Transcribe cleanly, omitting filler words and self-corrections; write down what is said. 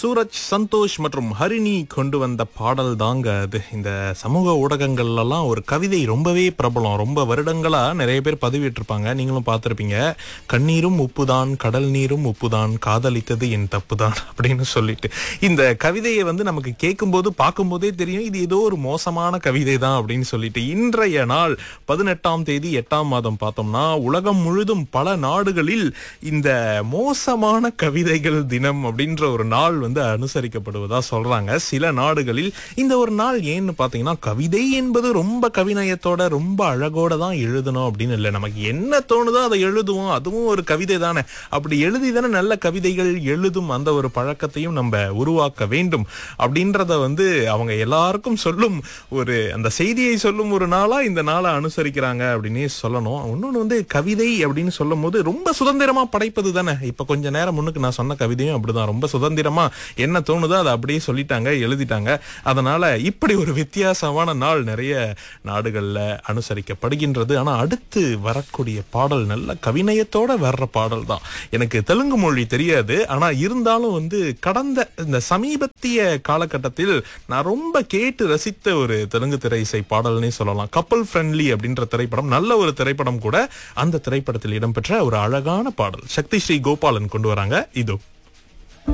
சூரஜ் சந்தோஷ் மற்றும் ஹரிணி கொண்டு வந்த பாடல் தாங்க அது. இந்த சமூக ஊடகங்கள்லாம் ஒரு கவிதை ரொம்பவே பிரபலம். ரொம்ப வருடங்களா நிறைய பேர் பதிவிட்டிருப்பாங்க, நீங்களும் பார்த்துருப்பீங்க. கண்ணீரும் உப்புதான், கடல் நீரும் உப்புதான், காதலித்தது என் தப்புதான் அப்படின்னு சொல்லிட்டு இந்த கவிதையை நமக்கு கேட்கும்போது பார்க்கும்போதே தெரியும் இது ஏதோ ஒரு மோசமான கவிதை தான் அப்படின்னு சொல்லிட்டு. இன்றைய நாள் 18ஆம் தேதி 8ஆம் மாதம் பார்த்தோம்னா உலகம் முழுதும் பல நாடுகளில் இந்த மோசமான கவிதைகள் தினம் அப்படின்ற ஒரு நாள் அனுசரிக்கப்படுவதா சொல்றாங்க. சில நாடுகளில் இந்த ஒரு நாள் ஏன்னு பாத்தீங்கன்னா, கவிதை என்பது ரொம்ப கவிநயத்தோட ரொம்ப அழகோட தான் எழுதணும் அப்படின்னு இல்லை. நமக்கு என்ன தோணுதோ அதை எழுதுவோம், அதுவும் ஒரு கவிதை தானே. அப்படி எழுதிதானே நல்ல கவிதைகள் எழுதும் அந்த ஒரு பழக்கத்தையும் நம்ம உருவாக்க வேண்டும் அப்படின்றத அவங்க எல்லாருக்கும் சொல்லும் ஒரு அந்த செய்தியை சொல்லும் ஒரு நாளா இந்த நாளை அனுசரிக்கிறாங்க அப்படின்னே சொல்லணும். இன்னொன்னு கவிதை அப்படின்னு சொல்லும் போது ரொம்ப சுதந்திரமா படைப்பது தானே. இப்ப கொஞ்ச நேரம் முன்னுக்கு நான் சொன்ன கவிதையும் அப்படிதான். ரொம்ப சுதந்திரமா என்ன தோணுதோ அதை அப்படியே சொல்லிட்டாங்க, எழுதிட்டாங்க. அதனால இப்படி ஒரு வித்தியாசமான நாள் நிறைய நாடுகள்ல அனுசரிக்கப்படுகின்றது. ஆனா அடுத்து வரக்கூடிய பாடல் நல்ல கவிநயத்தோட வர்ற பாடல் தான். எனக்கு தெலுங்கு மொழி தெரியாது, ஆனா இருந்தாலும் கடந்த இந்த சமீபத்திய காலகட்டத்தில் நான் ரொம்ப கேட்டு ரசித்த ஒரு தெலுங்கு திரை இசை பாடல்னே சொல்லலாம். கப்பல் ஃப்ரெண்ட்லி அப்படின்ற திரைப்படம் நல்ல ஒரு திரைப்படம் கூட. அந்த திரைப்படத்தில் இடம்பெற்ற ஒரு அழகான பாடல் சக்தி ஸ்ரீ கோபாலன் கொண்டு வராங்க. இதோ